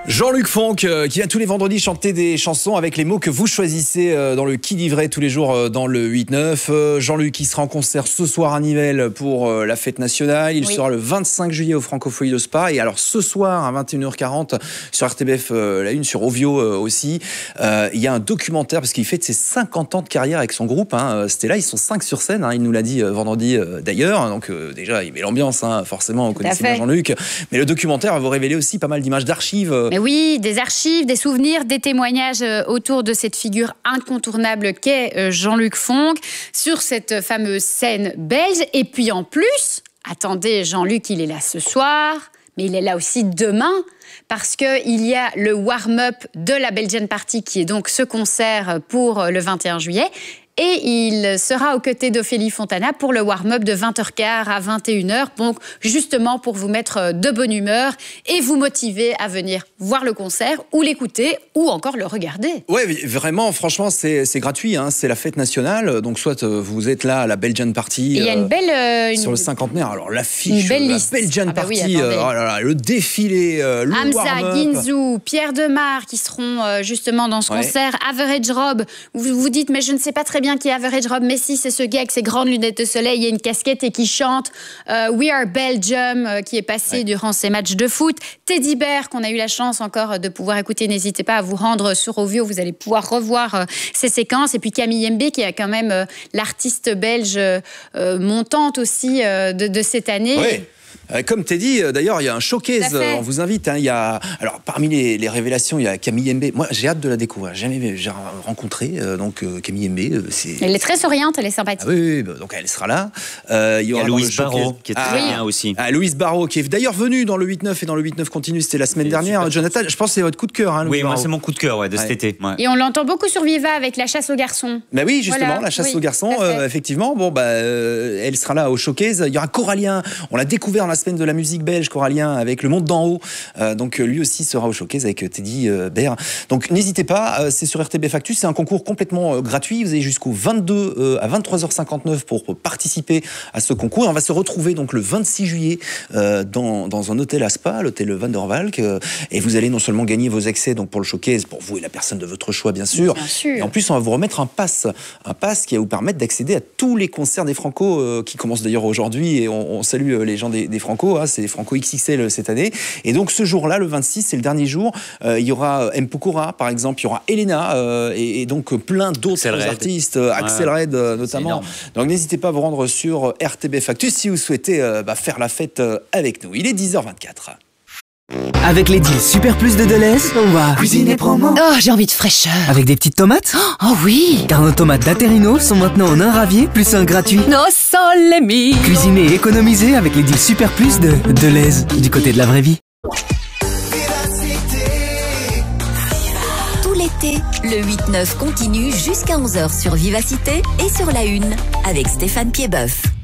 Jean-Luc Fonck qui vient tous les vendredis chanter des chansons avec les mots que vous choisissez dans le Qui dit vrai tous les jours dans le 8-9. Jean-Luc qui sera en concert ce soir à Nivelles pour la fête nationale. Il sera le 25 juillet au Francophonie de Spa. Et alors ce soir à 21h40 sur RTBF La Une, sur Ovio aussi, il y a un documentaire parce qu'il fête ses 50 ans de carrière avec son groupe. C'était là, ils sont 5 sur scène. Il nous l'a dit vendredi d'ailleurs. Donc déjà, il met l'ambiance, forcément, on connaissait bien Jean-Luc. Mais le documentaire va vous révéler aussi pas mal d'images d'archives. Mais oui, des archives, des souvenirs, des témoignages autour de cette figure incontournable qu'est Jean-Luc Fonck sur cette fameuse scène belge. Et puis en plus, attendez, Jean-Luc, il est là ce soir, mais il est là aussi demain. Parce qu'il y a le warm-up de la Belgian Party, qui est donc ce concert pour le 21 juillet. Et il sera aux côtés d'Ophélie Fontana pour le warm-up de 20h15 à 21h. Donc, justement, pour vous mettre de bonne humeur et vous motiver à venir voir le concert ou l'écouter ou encore le regarder. Oui, vraiment, franchement, c'est gratuit. C'est la fête nationale. Donc, soit vous êtes là à la Belgian Party. Il y a une belle... sur le cinquantenaire. Alors, l'affiche, la Belgian Party, oui, oh là là, le défilé, le Hamza, Ginzou, Pierre Demar qui seront justement dans ce concert. Average Rob, vous vous dites, mais je ne sais pas très bien qui est Average Rob, mais si, c'est ce gars avec ses grandes lunettes de soleil et une casquette et qui chante We Are Belgium, qui est passé durant ses matchs de foot. Teddy Bear, qu'on a eu la chance encore de pouvoir écouter. N'hésitez pas à vous rendre sur Ovio, vous allez pouvoir revoir ces séquences. Et puis Camille Mbé, qui est quand même l'artiste belge montante aussi de cette année. Oui. Comme t'es dit, d'ailleurs, il y a un showcase, on vous invite. Il y a, alors, parmi les révélations, il y a Camille Mbé. Moi, j'ai hâte de la découvrir. J'ai rencontré Camille Mbé. Elle est très souriante, elle est sympathique. Oui, donc elle sera là. Il y a Louise Barrault, qui est très bien aussi. Louise Barrault, qui est d'ailleurs venue dans le 8-9 et dans le 8-9 continue. C'était la semaine dernière. Jonathan, je pense que c'est votre coup de cœur. Oui, moi, c'est mon coup de cœur de cet été. Ouais. Et on l'entend beaucoup sur Viva avec la chasse aux garçons. Bah oui, justement, la chasse aux garçons, effectivement. Bon, elle sera là au showcase. Il y aura Corallien. On l'a découvert dans la semaine de la musique belge, Corallien, avec Le Monde d'en haut. Donc lui aussi sera au showcase avec Teddy Bear. Donc n'hésitez pas, c'est sur RTBF Actu, c'est un concours complètement gratuit. Vous avez jusqu'au 22 à 23h59 pour participer à ce concours. Et on va se retrouver donc le 26 juillet dans un hôtel à Spa, l'hôtel Van der Valk. Et vous allez non seulement gagner vos accès donc pour le showcase, pour vous et la personne de votre choix, bien sûr. Et en plus, on va vous remettre un pass qui va vous permettre d'accéder à tous les concerts des Franco qui commencent d'ailleurs aujourd'hui. Et on salue les gens des Franco. C'est Franco XXL cette année. Et donc ce jour-là, le 26, c'est le dernier jour. Il y aura M. Pokora, par exemple, il y aura Elena et donc plein d'autres artistes, Axel Red notamment. Donc n'hésitez pas à vous rendre sur RTBF Actu si vous souhaitez faire la fête avec nous. Il est 10h24. Avec les deals Super Plus de Deleuze, on va cuisiner promo. Oh, j'ai envie de fraîcheur. Avec des petites tomates. Oh oui. Car nos tomates d'Aterino sont maintenant en un ravier plus un gratuit. No sole mio. Cuisiner et économiser avec les deals Super Plus de Deleuze, du côté de la vraie vie. Tout l'été, le 8-9 continue jusqu'à 11h sur Vivacité et sur La Une avec Stéphane Piedboeuf.